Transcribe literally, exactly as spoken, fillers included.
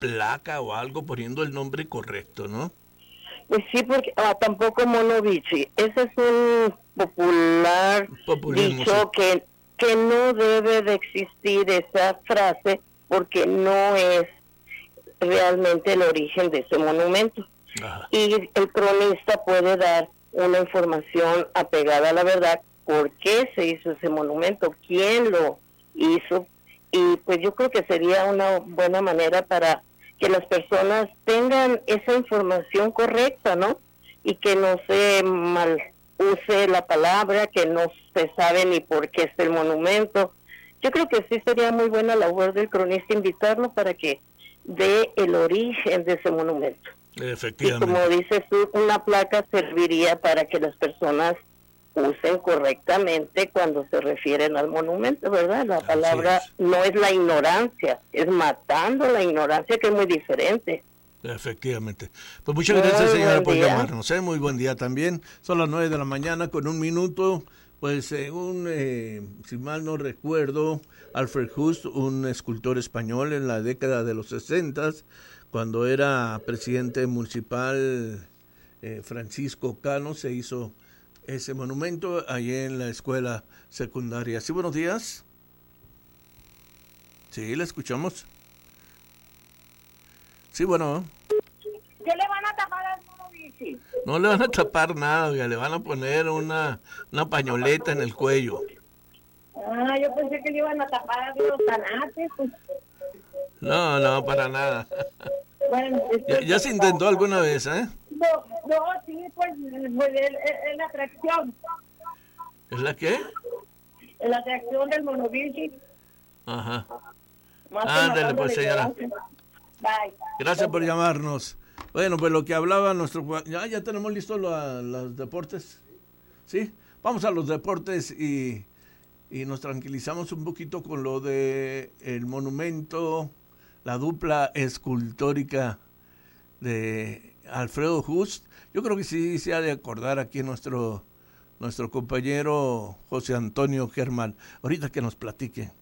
placa o algo poniendo el nombre correcto, ¿no? Pues sí, porque ah, tampoco Monovici. Ese es un popular Populismo, dicho sí. que, que no debe de existir esa frase porque no es realmente el origen de ese monumento. Ajá. Y el cronista puede dar una información apegada a la verdad, por qué se hizo ese monumento, quién lo hizo, y pues yo creo que sería una buena manera para que las personas tengan esa información correcta, ¿no? Y que no se mal use la palabra, que no se sabe ni por qué es el monumento. Yo creo que sí sería muy buena labor del cronista invitarlo para que dé el origen de ese monumento. Y como Efectivamente. dices tú, una placa serviría para que las personas usen correctamente cuando se refieren al monumento, ¿verdad? La Así palabra es. no es la ignorancia, es matando la ignorancia, que es muy diferente. Efectivamente. Pues muchas Muy gracias, señora, buen por día. llamarnos. ¿eh? Muy buen día también. Son las nueve de la mañana con un minuto. Pues según, eh, si mal no recuerdo, Alfred Just, un escultor español en la década de los sesentas, cuando era presidente municipal, eh, Francisco Cano, se hizo ese monumento allí en la escuela secundaria. Sí, buenos días. Sí, le escuchamos. Sí, bueno. ¿Qué le van a tapar al Monovici? No le van a tapar nada, oiga, le van a poner una, una pañoleta en el cuello. Ah, yo pensé que le iban a tapar los tanates. Pues. No, no, para nada. Bueno, Ya, disculpe. ya se intentó alguna vez, ¿eh? No, no, sí, pues, pues es, es la atracción, ¿Es la qué? la atracción del Monovici, Ajá. más que Ándale, matando pues, la señora. ignorancia. Bye. Gracias por llamarnos. Bueno, pues lo que hablaba nuestro... Ya, ya tenemos listos los, los deportes. ¿Sí? Vamos a los deportes y, y nos tranquilizamos un poquito con lo de el monumento, la dupla escultórica de Alfredo Just. Yo creo que sí se ha de acordar aquí nuestro, nuestro compañero José Antonio Germán. Ahorita que nos platique.